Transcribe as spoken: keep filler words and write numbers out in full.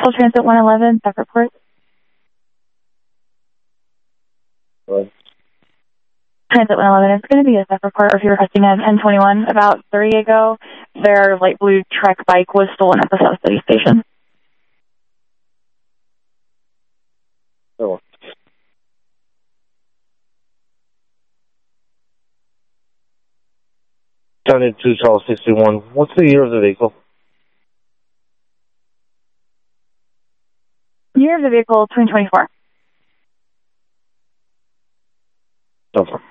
vehicle, Transit one eleven, Staff report. What? Transit one eleven, it's going to be a staff report, or if you're requesting a ten twenty-one. About thirty ago, their light blue Trek bike was stolen at the South City station. Oh. County two, Charles sixty-one. What's the year of the vehicle? Year of the vehicle, twenty twenty-four. Okay.